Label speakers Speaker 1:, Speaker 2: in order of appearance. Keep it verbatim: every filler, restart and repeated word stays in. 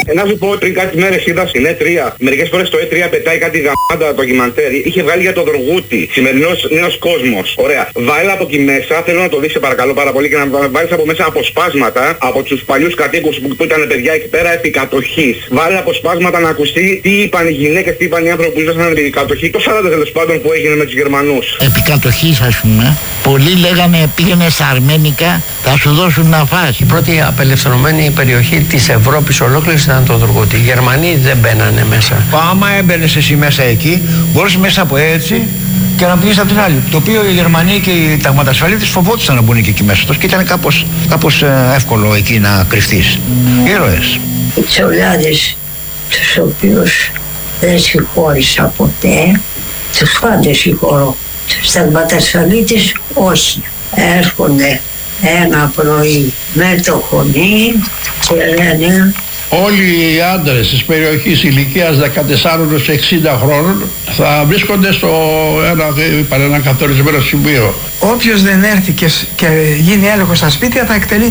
Speaker 1: Ε, να σου πω, πριν κάτι μέρες είδα στην Ε τρία. Μερικές φορές το Ε τρία πετάει κάτι γαμάτα ντοκιμαντέρ. Είχε βγάλει για τον Δοργούτη. Σημερινός νέος κόσμος. Ωραία. Βάλε από εκεί μέσα, θέλω να το δεις σε παρακαλώ πάρα πολύ, και να βάλεις από μέσα αποσπάσματα από τους παλιούς κατοίκους που, που ήταν παιδιά εκεί πέρα επί κατοχής. Βάλε αποσπάσματα να ακουστεί τι είπαν οι γυναίκες, τι είπαν οι άνθρωποι που ζούσαν επί κατοχή. Το σαράντα τέλος πάντων που έγινε με τους Γερμανούς.
Speaker 2: Επί κατοχής, ας πούμε, πολλοί λέγανε πήγαινε στα αρμένικα, θα σου δώσουν να φας.
Speaker 3: Η πρώτη απελευθερωμένη περιοχή της Ευρώπης ολόκληρης ήταν το Δοργούτη. Οι Γερμανοί δεν μπαίνανε μέσα.
Speaker 4: Άμα έμπαινες εσύ μέσα εκεί, μπορείς μέσα από έτσι και να πηγείς από την άλλη. Το οποίο οι Γερμανοί και οι ταγματασφαλίτες φοβόντουσαν να μπουν και εκεί μέσα τους και ήταν κάπως, κάπως ε, εύκολο εκεί να κρυφτείς. Ήρωες.
Speaker 5: Οι τσολιάδες, τους οποίους δεν συγχώρησα ποτέ, τους πάντες συγχωρώ. Τους ταγματασφαλίτες όχι. Έρχονται ένα πρωί με το χωνί και λένε
Speaker 6: όλοι οι άντρες της περιοχής ηλικίας δεκατέσσερα έως εξήντα χρόνων θα βρίσκονται στο ένα, ένα καθορισμένο σημείο.
Speaker 7: Όποιος δεν έρθει και, και γίνει έλεγχος στα σπίτια θα εκτελεί